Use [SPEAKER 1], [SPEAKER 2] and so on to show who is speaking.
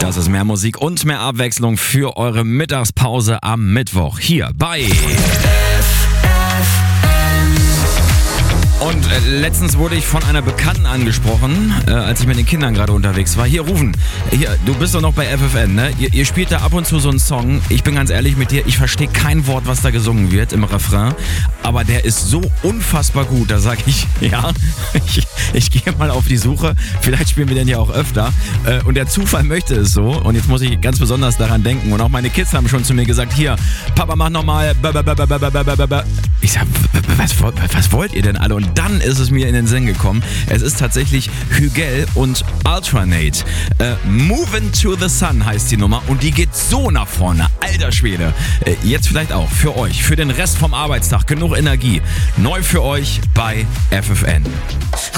[SPEAKER 1] Das ist mehr Musik und mehr Abwechslung für eure Mittagspause am Mittwoch hier bei Und letztens wurde ich von einer Bekannten angesprochen, als ich mit den Kindern gerade unterwegs war. Hier, Rufen, hier, du bist doch noch bei FFN, ne? Ihr spielt da ab und zu so einen Song. Ich bin ganz ehrlich mit dir, ich verstehe kein Wort, was da gesungen wird im Refrain. Aber der ist so unfassbar gut, da sage ich, ja, ich gehe mal auf die Suche. Vielleicht spielen wir den ja auch öfter. Und der Zufall möchte es so. Und jetzt muss ich ganz besonders daran denken. Und auch meine Kids haben schon zu mir gesagt, hier, Papa, mach nochmal. Ich sag, was wollt ihr denn alle? Und dann ist es mir in den Sinn gekommen. Es ist tatsächlich Hügel und Alternate. Moving to the Sun heißt die Nummer und die geht so nach vorne. Alter Schwede. Jetzt vielleicht auch für euch, für den Rest vom Arbeitstag. Genug Energie. Neu für euch bei FFN.